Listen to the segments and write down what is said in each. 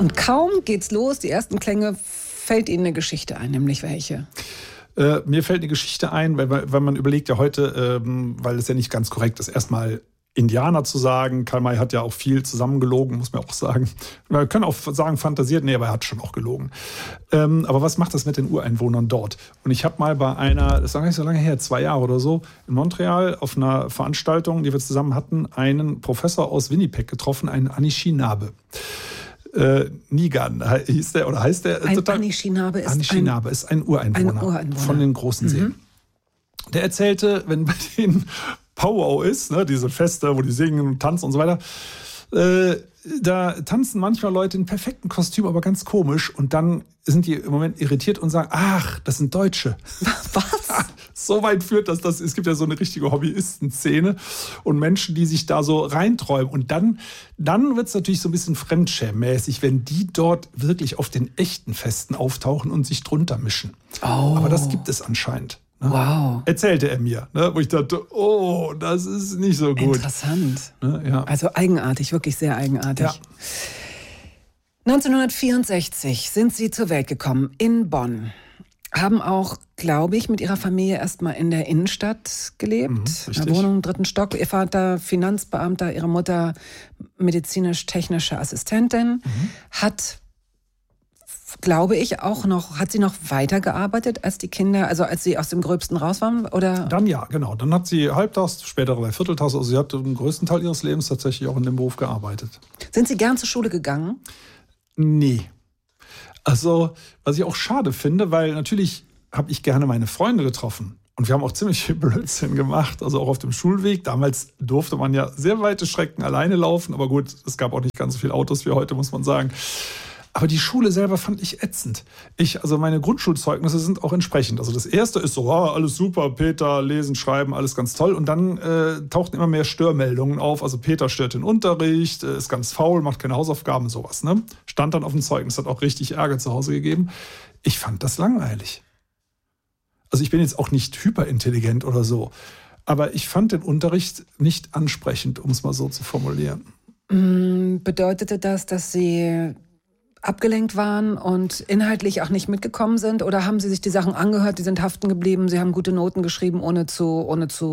Und kaum geht's los, die ersten Klänge, fällt Ihnen eine Geschichte ein, nämlich welche? Mir fällt eine Geschichte ein, weil man überlegt ja heute, weil es ja nicht ganz korrekt ist, erstmal Indianer zu sagen. Karl May hat ja auch viel zusammengelogen, muss man auch sagen. Wir können auch sagen, fantasiert, nee, aber er hat schon auch gelogen. Aber was macht das mit den Ureinwohnern dort? Und ich habe mal bei einer, das war gar nicht so lange her, 2 Jahre oder so, in Montreal auf einer Veranstaltung, die wir zusammen hatten, einen Professor aus Winnipeg getroffen, einen Anishinaabe. Nigan hieß der oder heißt der? Anishinaabe ist ein Ureinwohner von den großen Seen. Der erzählte, wenn bei denen Powwow ist, ne, diese Feste, wo die singen und tanzen und so weiter, da tanzen manchmal Leute in perfekten Kostüm, aber ganz komisch. Und dann sind die im Moment irritiert und sagen, ach, das sind Deutsche. Was? So weit führt das, es gibt ja so eine richtige Hobbyisten-Szene und Menschen, die sich da so reinträumen. Und dann wird es natürlich so ein bisschen fremdschämmäßig, wenn die dort wirklich auf den echten Festen auftauchen und sich drunter mischen. Oh. Aber das gibt es anscheinend. Ne? Wow. Erzählte er mir, ne? Wo ich dachte, oh, das ist nicht so gut. Interessant. Ne? Ja. Also eigenartig, wirklich sehr eigenartig. Ja. 1964 sind Sie zur Welt gekommen in Bonn. Haben auch, glaube ich, mit Ihrer Familie erstmal in der Innenstadt gelebt. In einer Wohnung im 3. Stock. Ihr Vater Finanzbeamter, Ihre Mutter medizinisch-technische Assistentin. Hat, glaube ich, auch noch, hat sie noch weitergearbeitet als die Kinder, also als sie aus dem Gröbsten raus waren? Oder? Dann ja, genau. Dann hat sie halbtags, später 3/4 Tags, also sie hat den größten Teil ihres Lebens tatsächlich auch in dem Beruf gearbeitet. Sind Sie gern zur Schule gegangen? Nee. Also, was ich auch schade finde, weil natürlich habe ich gerne meine Freunde getroffen. Und wir haben auch ziemlich viel Blödsinn gemacht, also auch auf dem Schulweg. Damals durfte man ja sehr weite Strecken alleine laufen, aber gut, es gab auch nicht ganz so viele Autos wie heute, muss man sagen. Aber die Schule selber fand ich ätzend. Also meine Grundschulzeugnisse sind auch entsprechend. Also das erste ist so, alles super, Peter, lesen, schreiben, alles ganz toll. Und dann tauchten immer mehr Störmeldungen auf. Also Peter stört den Unterricht, ist ganz faul, macht keine Hausaufgaben, sowas. Ne? Stand dann auf dem Zeugnis, hat auch richtig Ärger zu Hause gegeben. Ich fand das langweilig. Also ich bin jetzt auch nicht hyperintelligent oder so. Aber ich fand den Unterricht nicht ansprechend, um es mal so zu formulieren. Bedeutete das, dass Sie abgelenkt waren und inhaltlich auch nicht mitgekommen sind? Oder haben Sie sich die Sachen angehört, die sind haften geblieben, Sie haben gute Noten geschrieben, ohne zu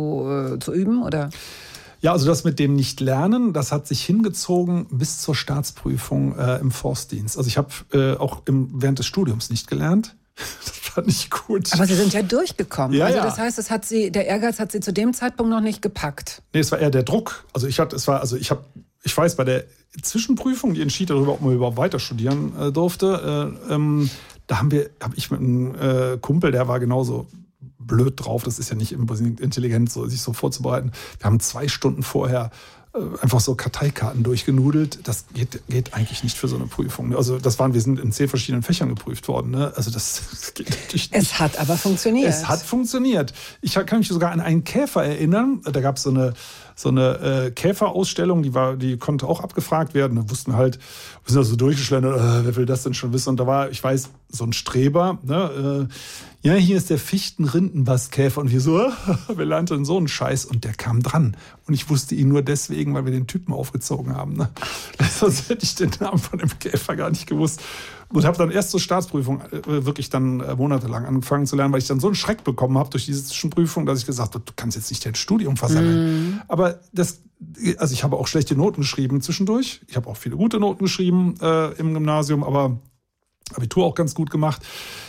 üben? Oder? Ja, also das mit dem Nicht-Lernen, das hat sich hingezogen bis zur Staatsprüfung im Forstdienst. Also ich habe auch während des Studiums nicht gelernt. Das fand ich gut. Aber Sie sind ja durchgekommen. Ja, also ja. das heißt, der Ehrgeiz hat Sie zu dem Zeitpunkt noch nicht gepackt. Nee, es war eher der Druck. Also ich weiß, bei der Zwischenprüfung, die entschied darüber, ob man überhaupt weiter studieren durfte, da habe ich mit einem Kumpel, der war genauso blöd drauf, das ist ja nicht unbedingt intelligent, sich so vorzubereiten. Wir haben 2 Stunden vorher einfach so Karteikarten durchgenudelt. Das geht eigentlich nicht für so eine Prüfung. Also wir sind in 10 verschiedenen Fächern geprüft worden. Ne? Also das geht natürlich nicht. Es hat aber funktioniert. Es hat funktioniert. Ich kann mich sogar an einen Käfer erinnern. Da gab es so eine Käferausstellung, die konnte auch abgefragt werden. Da wussten wir halt, wir sind da so durchgeschlendert, wer will das denn schon wissen? Und da war, ich weiß, so ein Streber, ne, ja, hier ist der Fichten-Rindenbastkäfer. Und wir so, wir lernten so einen Scheiß. Und der kam dran. Und ich wusste ihn nur deswegen, weil wir den Typen aufgezogen haben. Ne? Sonst hätte ich den Namen von dem Käfer gar nicht gewusst. Und habe dann erst zur Staatsprüfung wirklich dann monatelang angefangen zu lernen, weil ich dann so einen Schreck bekommen habe durch diese Zwischenprüfung, dass ich gesagt habe, du kannst jetzt nicht dein Studium versammeln. Aber also ich habe auch schlechte Noten geschrieben zwischendurch. Ich habe auch viele gute Noten geschrieben im Gymnasium, aber Abitur auch ganz gut gemacht.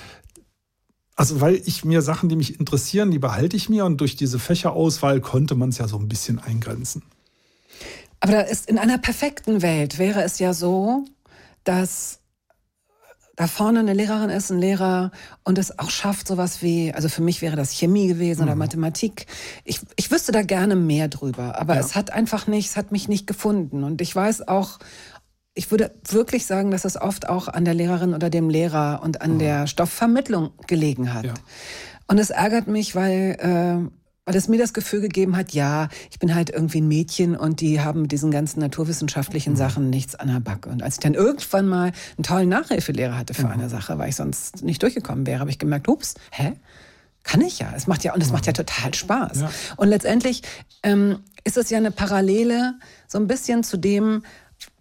Also weil ich mir Sachen, die mich interessieren, die behalte ich mir. Und durch diese Fächerauswahl konnte man es ja so ein bisschen eingrenzen. Aber in einer perfekten Welt wäre es ja so, dass da vorne eine Lehrerin ist, ein Lehrer und es auch schafft sowas wie, also für mich wäre das Chemie gewesen oder Mathematik. Ich wüsste da gerne mehr drüber, aber es hat mich nicht gefunden. Und ich weiß auch, ich würde wirklich sagen, dass es oft auch an der Lehrerin oder dem Lehrer und an der Stoffvermittlung gelegen hat. Ja. Und es ärgert mich, weil es mir das Gefühl gegeben hat, ja, ich bin halt irgendwie ein Mädchen und die haben mit diesen ganzen naturwissenschaftlichen Sachen nichts an der Backe. Und als ich dann irgendwann mal einen tollen Nachhilfelehrer hatte für eine Sache, weil ich sonst nicht durchgekommen wäre, habe ich gemerkt, ups, kann ich ja. Es macht ja total Spaß. Ja. Und letztendlich ist es ja eine Parallele so ein bisschen zu dem,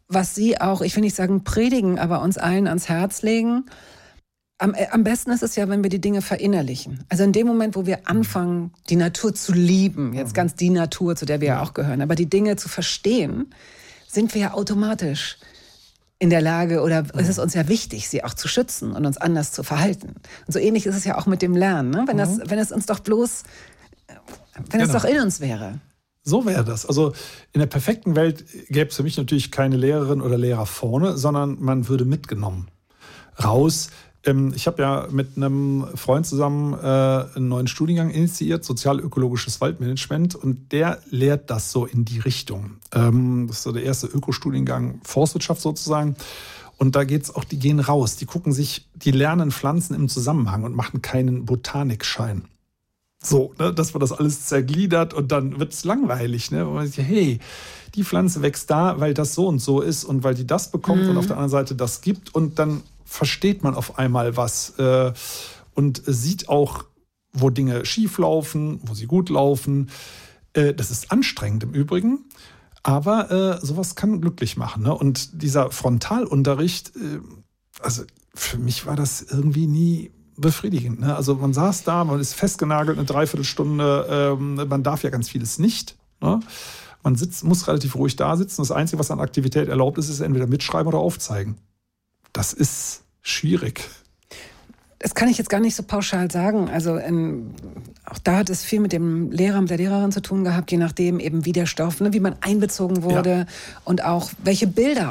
was Sie auch, ich will nicht sagen predigen, aber uns allen ans Herz legen. Am besten ist es ja, wenn wir die Dinge verinnerlichen. Also in dem Moment, wo wir anfangen, die Natur zu lieben, jetzt ganz die Natur, zu der wir ja auch gehören, aber die Dinge zu verstehen, sind wir ja automatisch in der Lage, oder es ist uns ja wichtig, sie auch zu schützen und uns anders zu verhalten. Und so ähnlich ist es ja auch mit dem Lernen, ne? Wenn es uns doch bloß, wenn es doch in uns wäre. So wäre das. Also in der perfekten Welt gäbe es für mich natürlich keine Lehrerin oder Lehrer vorne, sondern man würde mitgenommen raus. Ich habe ja mit einem Freund zusammen einen neuen Studiengang initiiert, sozial-ökologisches Waldmanagement, und der lehrt das so in die Richtung. Das ist so der erste Ökostudiengang Forstwirtschaft sozusagen. Und da geht's auch, die gehen raus, die lernen Pflanzen im Zusammenhang und machen keinen Botanikschein. So, ne, dass man das alles zergliedert und dann wird's langweilig. Ne? Und man sagt, hey, die Pflanze wächst da, weil das so und so ist und weil die das bekommt und auf der anderen Seite das gibt, und dann versteht man auf einmal was und sieht auch, wo Dinge schief laufen, wo sie gut laufen. Das ist anstrengend im Übrigen, aber sowas kann glücklich machen. Ne? Und dieser Frontalunterricht, also für mich war das irgendwie nie befriedigend. Ne? Also man saß da, man ist festgenagelt eine Dreiviertelstunde, man darf ja ganz vieles nicht. Ne? Man muss relativ ruhig da sitzen. Das Einzige, was an Aktivität erlaubt ist, ist entweder mitschreiben oder aufzeigen. Das ist schwierig. Das kann ich jetzt gar nicht so pauschal sagen. Also auch da hat es viel mit dem Lehrer, mit der Lehrerin zu tun gehabt, je nachdem eben wie der Stoff, ne, wie man einbezogen wurde und auch welche Bilder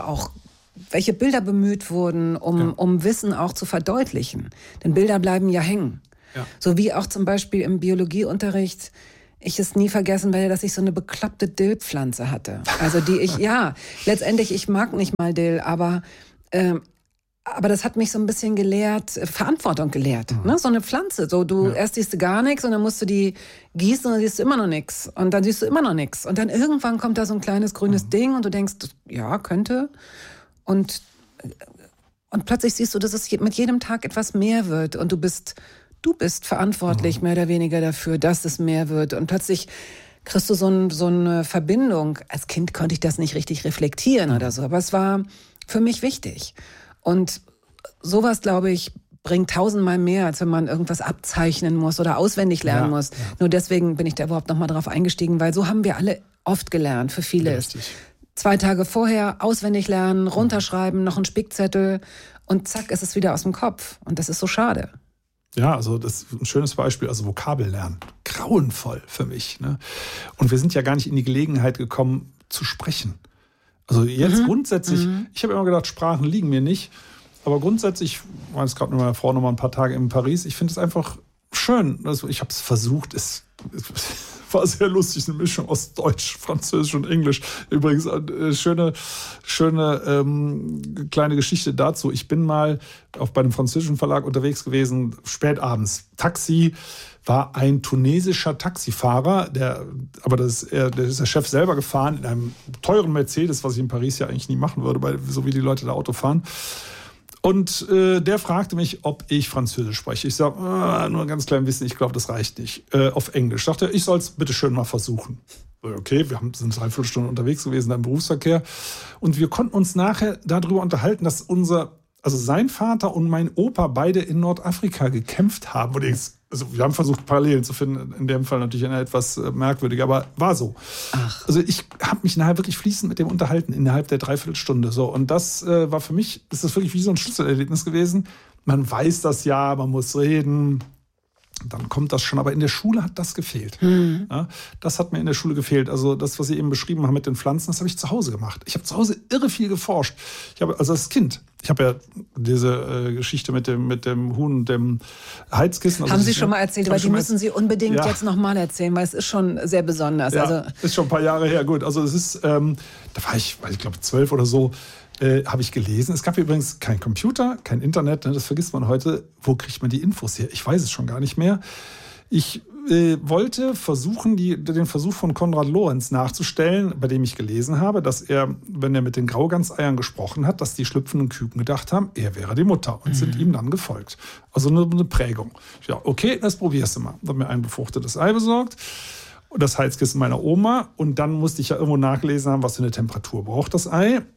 bemüht wurden, um Wissen auch zu verdeutlichen. Denn Bilder bleiben ja hängen. Ja. So wie auch zum Beispiel im Biologieunterricht ich es nie vergessen werde, dass ich so eine bekloppte Dillpflanze hatte. Also letztendlich, ich mag nicht mal Dill, aber das hat mich so ein bisschen gelehrt, Verantwortung gelehrt. Ne? So eine Pflanze, erst siehst du gar nichts und dann musst du die gießen und dann siehst du immer noch nichts. Und dann siehst du immer noch nichts. Und dann irgendwann kommt da so ein kleines grünes Ding und du denkst, ja, könnte. Und plötzlich siehst du, dass es mit jedem Tag etwas mehr wird. Und du bist verantwortlich mehr oder weniger dafür, dass es mehr wird. Und plötzlich kriegst du so eine Verbindung. Als Kind konnte ich das nicht richtig reflektieren oder so. Aber es war für mich wichtig. Und sowas, glaube ich, bringt tausendmal mehr, als wenn man irgendwas abzeichnen muss oder auswendig lernen muss. Ja. Nur deswegen bin ich da überhaupt nochmal drauf eingestiegen, weil so haben wir alle oft gelernt, für viele ist. 2 Tage vorher auswendig lernen, runterschreiben, noch einen Spickzettel und zack, ist es wieder aus dem Kopf. Und das ist so schade. Ja, also das ist ein schönes Beispiel, also Vokabellernen. Grauenvoll für mich. Ne? Und wir sind ja gar nicht in die Gelegenheit gekommen, zu sprechen. Also jetzt grundsätzlich, ich habe immer gedacht, Sprachen liegen mir nicht. Aber grundsätzlich, ich war jetzt gerade mit meiner Frau noch mal ein paar Tage in Paris, ich finde es einfach schön. Also ich habe es versucht, es war sehr lustig, eine Mischung aus Deutsch, Französisch und Englisch. Übrigens eine schöne kleine Geschichte dazu. Ich bin mal auch bei einem französischen Verlag unterwegs gewesen, spät abends. Taxi war ein tunesischer Taxifahrer, der ist der Chef selber gefahren in einem teuren Mercedes, was ich in Paris ja eigentlich nie machen würde, so wie die Leute da Auto fahren. Und der fragte mich, ob ich Französisch spreche. Ich sage, nur ein ganz klein bisschen, ich glaube, das reicht nicht. Auf Englisch. Ich dachte, ich soll es bitte schön mal versuchen. Okay, wir sind 3 Viertelstunden unterwegs gewesen im Berufsverkehr. Und wir konnten uns nachher darüber unterhalten, dass sein Vater und mein Opa beide in Nordafrika gekämpft haben. Und wir haben versucht, Parallelen zu finden. In dem Fall natürlich etwas merkwürdig, aber war so. Ach. Also ich habe mich nachher wirklich fließend mit dem unterhalten innerhalb der 3/4 So. Und das war für mich, ist das wirklich wie so ein Schlüsselerlebnis gewesen. Man weiß das ja, man muss reden. Dann kommt das schon. Aber in der Schule hat das gefehlt. Ja, das hat mir in der Schule gefehlt. Also das, was Sie eben beschrieben haben mit den Pflanzen, das habe ich zu Hause gemacht. Ich habe zu Hause irre viel geforscht. Also als Kind. Ich habe ja diese Geschichte mit dem Huhn und dem Heizkissen. Also haben Sie schon mal erzählt, aber die müssen Sie unbedingt jetzt nochmal erzählen, weil es ist schon sehr besonders. Ja, also ist schon ein paar Jahre her. Gut, also es ist, da war ich glaube 12 oder so, habe ich gelesen. Es gab übrigens kein Computer, kein Internet, ne, das vergisst man heute. Wo kriegt man die Infos her? Ich weiß es schon gar nicht mehr. Ich wollte versuchen, den Versuch von Konrad Lorenz nachzustellen, bei dem ich gelesen habe, dass er, wenn er mit den Grauganseiern gesprochen hat, dass die schlüpfenden Küken gedacht haben, er wäre die Mutter und sind ihm dann gefolgt. Also eine Prägung. Ja, okay, das probierst du mal. Ich habe mir ein befruchtetes Ei besorgt und das Heizkissen meiner Oma und dann musste ich ja irgendwo nachgelesen haben, was für eine Temperatur braucht das Ei.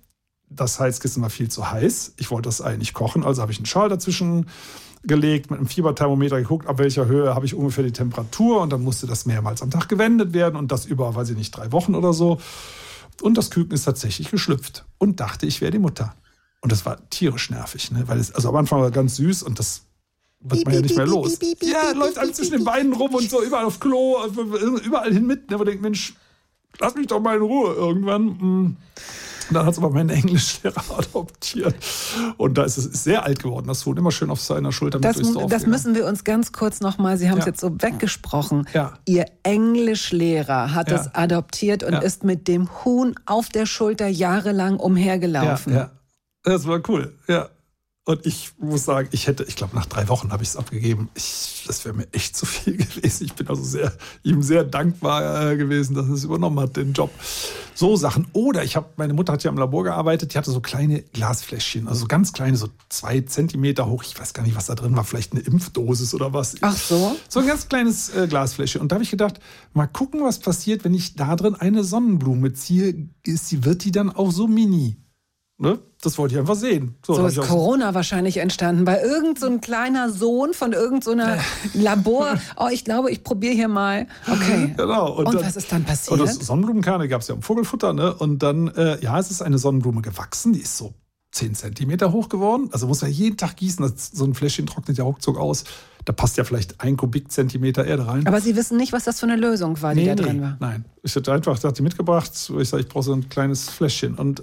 das Heizkissen war viel zu heiß. Ich wollte das eigentlich kochen, also habe ich einen Schal dazwischen gelegt, mit einem Fieberthermometer geguckt, ab welcher Höhe habe ich ungefähr die Temperatur und dann musste das mehrmals am Tag gewendet werden und das über, weiß ich nicht, 3 Wochen oder so. Und das Küken ist tatsächlich geschlüpft und dachte, ich wäre die Mutter. Und das war tierisch nervig, ne? Weil es, also am Anfang war ganz süß und das wird man ja nicht mehr los. Ja, läuft alles zwischen den Beinen rum und so, überall auf Klo, überall hin mit. Man denkt, Mensch, lass mich doch mal in Ruhe irgendwann. Dann hat es aber meinen Englischlehrer adoptiert. Und da ist es sehr alt geworden. Das Huhn immer schön auf seiner Schulter mit durchs Dorf. Das müssen wir uns ganz kurz nochmal, Sie haben es jetzt so weggesprochen. Ja. Ihr Englischlehrer hat es adoptiert und ist mit dem Huhn auf der Schulter jahrelang umhergelaufen. Ja. Das war cool, ja. Und ich muss sagen, ich glaube, nach 3 Wochen habe ich es abgegeben. Das wäre mir echt zu viel gewesen. Ich bin also ihm sehr dankbar gewesen, dass er es übernommen hat, den Job. So Sachen. Oder meine Mutter hat ja im Labor gearbeitet, die hatte so kleine Glasfläschchen, also so ganz kleine, so 2 Zentimeter hoch. Ich weiß gar nicht, was da drin war, vielleicht eine Impfdosis oder was. Ach so? So ein ganz kleines Glasfläschchen. Und da habe ich gedacht, mal gucken, was passiert, wenn ich da drin eine Sonnenblume ziehe. Wird die dann auch so mini? Ne? Das wollte ich einfach sehen. So ist Corona wahrscheinlich entstanden, weil irgend so ein kleiner Sohn von irgend so einer Labor, ich glaube, ich probiere hier mal. Okay. Genau. Und was ist dann passiert? Und das Sonnenblumenkerne gab es ja im Vogelfutter, ne? Und dann, es ist eine Sonnenblume gewachsen, die ist so 10 Zentimeter hoch geworden. Also muss man jeden Tag gießen, so ein Fläschchen trocknet ja ruckzuck aus. Da passt ja vielleicht 1 Kubikzentimeter Erde rein. Aber Sie wissen nicht, was das für eine Lösung war, die da drin war? Nein, ich hatte einfach die mitgebracht. Ich sage, ich brauche so ein kleines Fläschchen. Und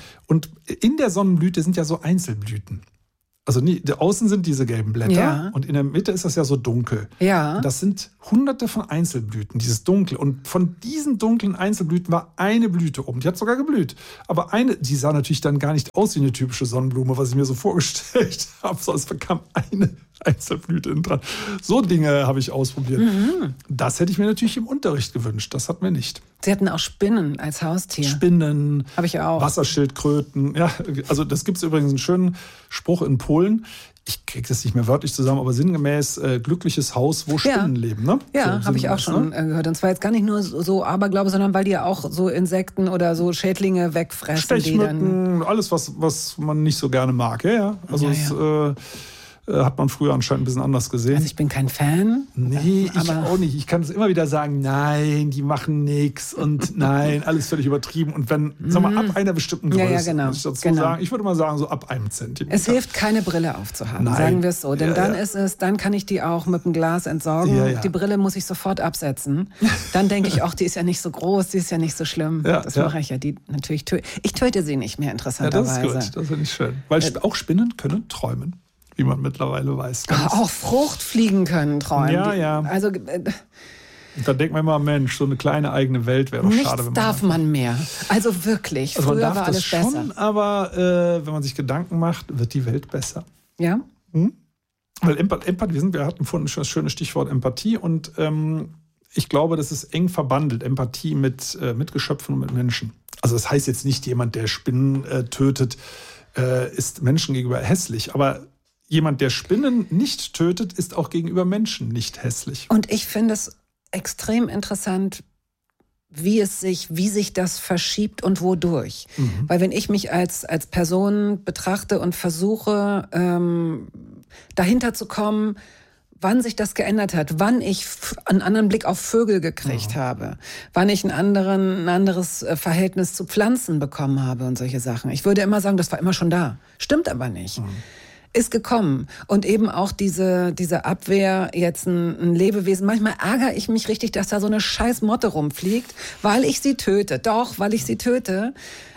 in der Sonnenblüte sind ja so Einzelblüten. Also außen sind diese gelben Blätter und in der Mitte ist das ja so dunkel. Ja. Und das sind hunderte von Einzelblüten, dieses Dunkel. Und von diesen dunklen Einzelblüten war eine Blüte oben. Die hat sogar geblüht. Aber die sah natürlich dann gar nicht aus wie eine typische Sonnenblume, was ich mir so vorgestellt habe. Sondern es kam eine Einzelblüte innen dran. So Dinge habe ich ausprobiert. Mhm. Das hätte ich mir natürlich im Unterricht gewünscht. Das hatten wir nicht. Sie hatten auch Spinnen als Haustier. Spinnen, habe ich auch. Wasserschildkröten. Ja, also das gibt es übrigens einen schönen Spruch in Polen. Ich kriege das nicht mehr wörtlich zusammen, aber sinngemäß glückliches Haus, wo Spinnen leben. Ne? Ja, so, habe ich auch schon gehört. Und zwar jetzt gar nicht nur so Aberglaube, sondern weil die ja auch so Insekten oder so Schädlinge wegfressen. Stechmücken, alles, was man nicht so gerne mag. Ja. Also hat man früher anscheinend ein bisschen anders gesehen. Also ich bin kein Fan. Nee, ich auch nicht. Ich kann es immer wieder sagen, nein, die machen nichts und nein, alles völlig übertrieben. Und wenn, sag mal, ab einer bestimmten Größe, muss ich dazu sagen, ich würde mal sagen, so ab 1 Zentimeter. Es hilft, keine Brille aufzuhaben, sagen wir es so. Denn dann kann ich die auch mit dem Glas entsorgen. Ja, ja. Die Brille muss ich sofort absetzen. Dann denke ich auch, die ist ja nicht so groß, die ist ja nicht so schlimm. Ja, das mache ich ja. Die natürlich ich töte sie nicht mehr, interessanterweise. Ja, das ist gut, das finde ich schön. Weil auch Spinnen können träumen. Wie man mittlerweile weiß. Auch Fruchtfliegen können träumen. Ja. Also, da denkt man immer, Mensch, so eine kleine eigene Welt wäre doch schade. Nichts darf man mehr. Also wirklich, früher man darf war alles das schon, besser. Aber wenn man sich Gedanken macht, wird die Welt besser. Ja? Weil Empathie, wir hatten vorhin schon das schöne Stichwort Empathie und ich glaube, das ist eng verbandelt, Empathie mit Geschöpfen und mit Menschen. Also das heißt jetzt nicht, jemand, der Spinnen tötet, ist Menschen gegenüber hässlich, aber jemand, der Spinnen nicht tötet, ist auch gegenüber Menschen nicht hässlich. Und ich finde es extrem interessant, wie sich das verschiebt und wodurch. Mhm. Weil wenn ich mich als Person betrachte und versuche, dahinter zu kommen, wann sich das geändert hat, wann ich einen anderen Blick auf Vögel gekriegt habe, wann ich ein anderes Verhältnis zu Pflanzen bekommen habe und solche Sachen. Ich würde immer sagen, das war immer schon da. Stimmt aber nicht. Mhm. Ist gekommen. Und eben auch diese Abwehr, jetzt ein Lebewesen. Manchmal ärgere ich mich richtig, dass da so eine scheiß Motte rumfliegt, weil ich sie töte. Doch, weil ich sie töte.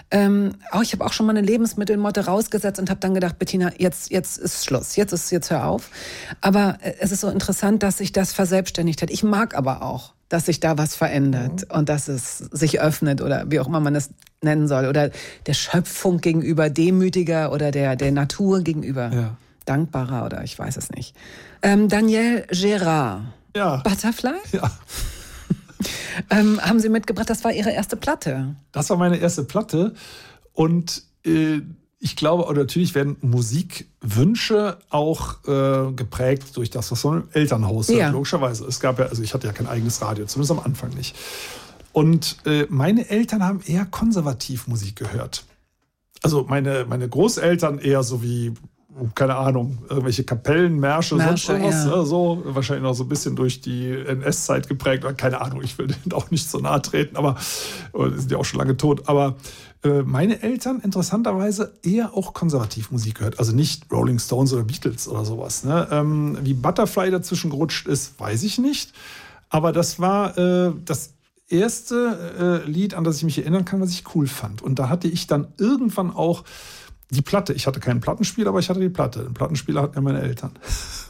Ich habe auch schon mal eine Lebensmittelmotte rausgesetzt und habe dann gedacht, Bettina, jetzt ist Schluss. Jetzt hör auf. Aber es ist so interessant, dass sich das verselbstständigt hat. Ich mag aber auch, dass sich da was verändert und dass es sich öffnet oder wie auch immer man es nennen soll. Oder der Schöpfung gegenüber demütiger oder der Natur gegenüber dankbarer oder ich weiß es nicht. Danielle Gérard. Ja. Butterfly? Ja. Haben Sie mitgebracht, das war Ihre erste Platte? Das war meine erste Platte und ich glaube, natürlich werden Musikwünsche auch geprägt durch das, was so im Elternhaus hört, logischerweise. Es gab ich hatte ja kein eigenes Radio, zumindest am Anfang nicht. Und meine Eltern haben eher konservativ Musik gehört. Also meine Großeltern eher so wie, keine Ahnung, irgendwelche Kapellenmärsche, sonst irgendwas. Ja. So, wahrscheinlich noch so ein bisschen durch die NS-Zeit geprägt. Keine Ahnung, ich will denen auch nicht so nahe treten, aber die sind ja auch schon lange tot. Aber meine Eltern interessanterweise eher auch konservativ Musik gehört. Also nicht Rolling Stones oder Beatles oder sowas. Ne? Wie Butterfly dazwischen gerutscht ist, weiß ich nicht. Aber das war das erste Lied, an das ich mich erinnern kann, was ich cool fand. Und da hatte ich dann irgendwann auch die Platte. Ich hatte keinen Plattenspieler, aber ich hatte die Platte. Den Plattenspieler hatten ja meine Eltern.